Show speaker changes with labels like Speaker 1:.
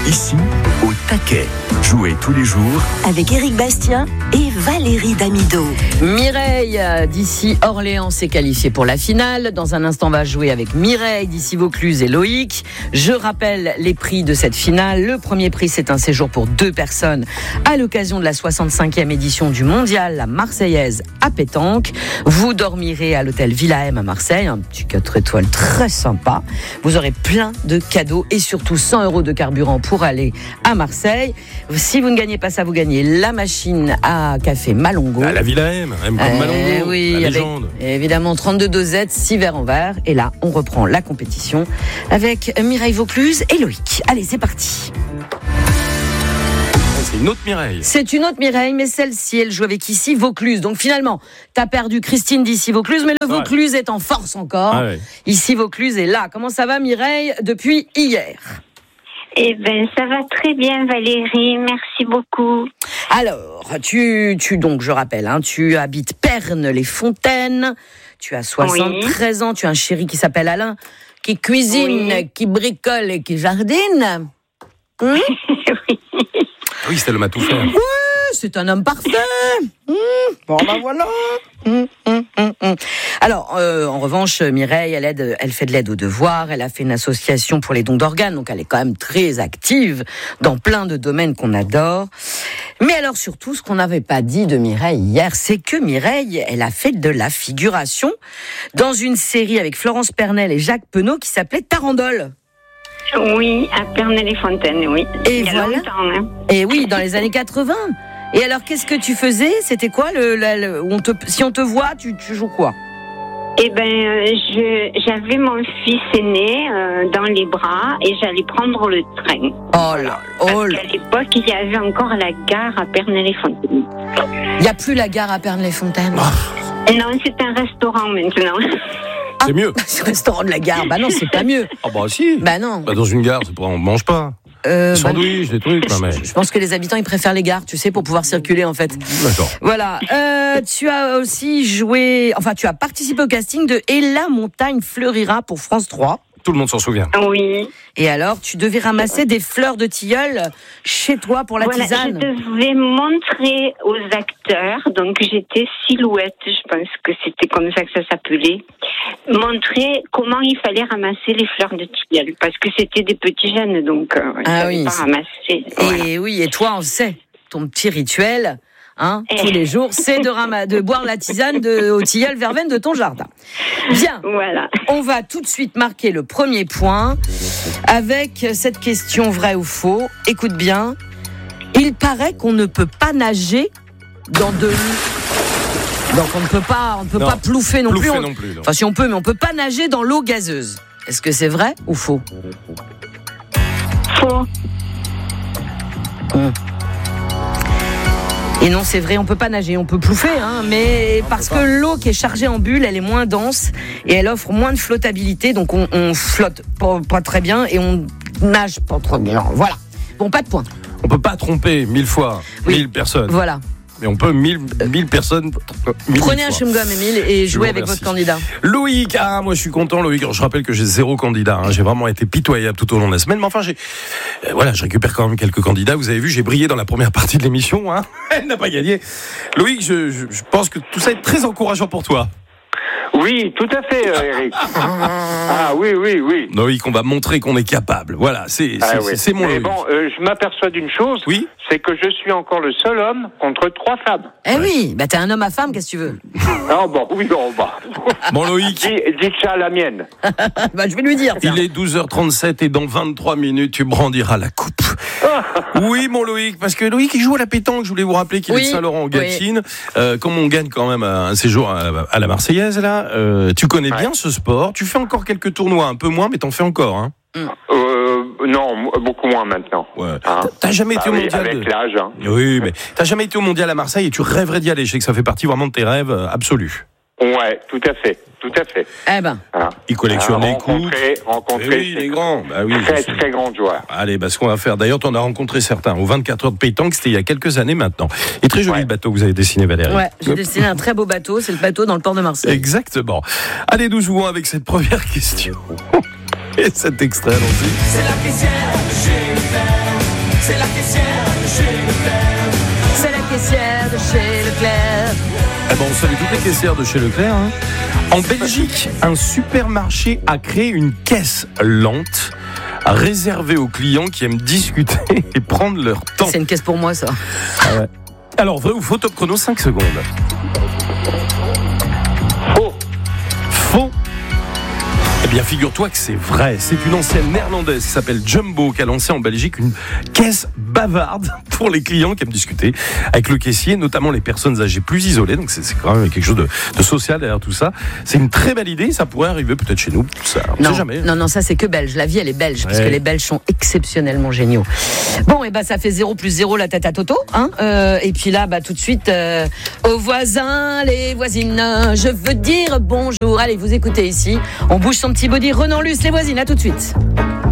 Speaker 1: Ici, au taquet. Jouez tous les jours
Speaker 2: avec Éric Bastien et Valérie Damido.
Speaker 3: Mireille d'ici Orléans s'est qualifiée pour la finale. Dans un instant, on va jouer avec Mireille d'ici Vaucluse et Loïc. Je rappelle les prix de cette finale. Le premier prix, c'est un séjour pour 2 personnes à l'occasion de la 65e édition du Mondial, la Marseillaise à pétanque. Vous dormirez à l'hôtel Villa M à Marseille, un petit 4 étoiles très sympa. Vous aurez plein de cadeaux et surtout 100 € de carburant pour aller à Marseille. Si vous ne gagnez pas ça, vous gagnez la machine à café Malongo.
Speaker 4: La Villa M comme Malongo,
Speaker 3: oui,
Speaker 4: la légende.
Speaker 3: Évidemment, 32 dosettes, 6 verres en verre. Et là, on reprend la compétition avec Mireille Vaucluse et Loïc. Allez, c'est parti.
Speaker 4: C'est une autre Mireille.
Speaker 3: C'est une autre Mireille, mais celle-ci, elle joue avec ici Vaucluse. Donc finalement, t'as perdu Christine d'ici Vaucluse, mais le Vaucluse est en force encore. Ah ouais. Ici Vaucluse est là. Comment ça va, Mireille, depuis hier ?
Speaker 5: Eh ben, ça va très bien, Valérie. Merci beaucoup.
Speaker 3: Alors, donc, je rappelle, tu habites Pernes-les-Fontaines. Tu as 73 ans. Tu as un chéri qui s'appelle Alain, qui cuisine, qui bricole et qui jardine.
Speaker 5: Oui.
Speaker 4: Oui, c'était l'homme à tout faire.
Speaker 3: Oui, c'est un homme parfait. Bon, ben voilà. Alors, en revanche, Mireille, elle fait de l'aide aux devoirs. Elle a fait une association pour les dons d'organes. Donc, elle est quand même très active dans plein de domaines qu'on adore. Mais alors, surtout, ce qu'on n'avait pas dit de Mireille hier, c'est que Mireille, elle a fait de la figuration dans une série avec Florence Pernel et Jacques Penaud qui s'appelait Tarandole.
Speaker 5: Oui, à Pernes-les-Fontaines, oui.
Speaker 3: Et
Speaker 5: il y a
Speaker 3: voilà.
Speaker 5: longtemps, hein.
Speaker 3: Et oui, dans les années 80. Et alors, qu'est-ce que tu faisais ? C'était quoi si on te voit, tu joues quoi ?
Speaker 5: Eh ben, j'avais mon fils aîné dans les bras et j'allais prendre le train.
Speaker 3: Oh là,
Speaker 5: Parce qu'à l'époque, il y avait encore la gare à Pernes-les-Fontaines.
Speaker 3: Il n'y a plus la gare à Pernes-les-Fontaines.
Speaker 5: Non, c'est un restaurant maintenant.
Speaker 4: C'est mieux.
Speaker 3: C'est le restaurant de la gare. Bah non, c'est pas mieux.
Speaker 4: Ah bah si.
Speaker 3: Bah non.
Speaker 4: Bah dans une gare, on mange pas. Sandwich, des trucs. Mais...
Speaker 3: Je pense que les habitants, ils préfèrent les gares, tu sais, pour pouvoir circuler, en fait.
Speaker 4: D'accord.
Speaker 3: Voilà. Tu as aussi tu as participé au casting de Et la montagne fleurira pour France 3.
Speaker 4: Tout le monde s'en souvient.
Speaker 5: Oui.
Speaker 3: Et alors, tu devais ramasser des fleurs de tilleul chez toi pour la tisane.
Speaker 5: Je devais montrer aux acteurs, donc j'étais Silhouette, je pense que c'était comme ça que ça s'appelait, montrer comment il fallait ramasser les fleurs de tilleul, parce que c'était des petits jeunes, donc je ne savais pas ramasser.
Speaker 3: Et oui, et toi, on sait, ton petit rituel... tous les jours, c'est de boire la tisane au tilleul verveine de ton jardin. Bien,
Speaker 5: voilà.
Speaker 3: On va tout de suite marquer le premier point avec cette question vraie ou faux. Écoute bien, il paraît qu'on ne peut pas nager dans de l'eau. Donc on ne peut pas plouffer non plus. Enfin si on peut, mais on ne peut pas nager dans l'eau gazeuse. Est-ce que c'est vrai ou faux ?
Speaker 5: Faux.
Speaker 3: Et non, c'est vrai, on peut pas nager, on peut plouffer, mais parce que l'eau qui est chargée en bulles, elle est moins dense et elle offre moins de flottabilité, donc on flotte pas très bien et on nage pas trop bien. Voilà. Bon, pas de point.
Speaker 4: On peut pas tromper 1000 fois 1000 personnes.
Speaker 3: Voilà.
Speaker 4: Mais on peut 1000 personnes.
Speaker 3: Prenez un chewing-gum, Émile, et jouez avec votre candidat.
Speaker 4: Loïc, moi je suis content, Loïc. Je rappelle que j'ai 0 candidat. J'ai vraiment été pitoyable tout au long de la semaine. Mais enfin, je récupère quand même quelques candidats. Vous avez vu, j'ai brillé dans la première partie de l'émission. Elle n'a pas gagné. Loïc, je pense que tout ça est très encourageant pour toi.
Speaker 6: Oui, tout à fait, Eric. Oui.
Speaker 4: Loïc, on va montrer qu'on est capable. Voilà, c'est mon Loïc.
Speaker 6: Mais bon, je m'aperçois d'une chose. Oui. C'est que je suis encore le seul homme contre 3 femmes.
Speaker 3: Eh oui, t'es un homme à femme, qu'est-ce que tu veux ?
Speaker 4: Bon, Loïc.
Speaker 6: Dites ça à la mienne.
Speaker 3: Je vais lui dire. Tiens.
Speaker 4: Il est 12h37 et dans 23 minutes, tu brandiras la coupe. Oui, mon Loïc, parce que Loïc, il joue à la pétanque. Je voulais vous rappeler qu'il est de Saint-Laurent-en-Gâtine. Comme on gagne quand même un séjour à la Marseillaise, là, tu connais bien ce sport. Tu fais encore quelques tournois, un peu moins, mais t'en fais encore,
Speaker 6: Non, beaucoup moins maintenant.
Speaker 4: Ouais. T'as jamais été au mondial
Speaker 6: avec l'âge.
Speaker 4: Oui, mais t'as jamais été au mondial à Marseille et tu rêverais d'y aller. Je sais que ça fait partie vraiment de tes rêves absolus.
Speaker 6: Ouais, tout à fait.
Speaker 3: Eh ben.
Speaker 4: Il collectionne les coups.
Speaker 6: Rencontrer
Speaker 4: les grands.
Speaker 6: Très grands joueurs.
Speaker 4: Allez, ce qu'on va faire. D'ailleurs, t'en as rencontré certains. Aux 24 heures de pétanque, c'était il y a quelques années maintenant. Et très joli le bateau que vous avez dessiné, Valérie.
Speaker 3: Ouais, j'ai dessiné un très beau bateau. C'est le bateau dans le port de Marseille.
Speaker 4: Exactement. Allez, nous jouons avec cette première question. Et cet extrait, allons-y.
Speaker 7: C'est la caissière chez Hubert. C'est la caissière de chez Leclerc.
Speaker 3: C'est la caissière de chez Leclerc.
Speaker 4: Eh ben, on salue toutes les caissières de chez Leclerc. Hein. En Belgique, un supermarché a créé une caisse lente réservée aux clients qui aiment discuter et prendre leur temps.
Speaker 3: C'est une caisse pour moi, ça.
Speaker 4: Ah ouais. Alors, vrai ou faux, top chrono, 5 secondes.
Speaker 6: Faux.
Speaker 4: Faux. Eh bien, figure-toi que c'est vrai. C'est une ancienne néerlandaise qui s'appelle Jumbo qui a lancé en Belgique une caisse bavarde pour les clients qui aiment discuter avec le caissier, notamment les personnes âgées plus isolées. Donc, c'est quand même quelque chose de social derrière tout ça. C'est une très belle idée. Ça pourrait arriver peut-être chez nous. Ça, on
Speaker 3: non,
Speaker 4: sait jamais.
Speaker 3: Non, ça c'est que belge. La vie, elle est belge, parce que les Belges sont exceptionnellement géniaux. Bon, et ça fait 0 + 0 la tête à Toto. Hein, et puis là, tout de suite, aux voisins, les voisines, je veux dire bonjour. Allez, vous écoutez ici. On bouge son petit body. Renan Luce, les voisines, à tout de suite.